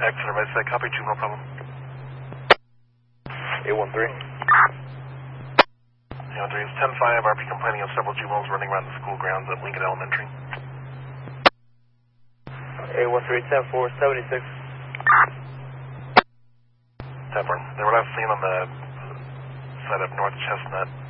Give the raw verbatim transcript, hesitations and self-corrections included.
Exeter, I say copy two, no problem. eight one three. eight one three, it's ten five, R P complaining of several juveniles running around the school grounds at Lincoln Elementary. eight one three, ten four, seventy-six. ten four, they were last seen on the side of North Chestnut.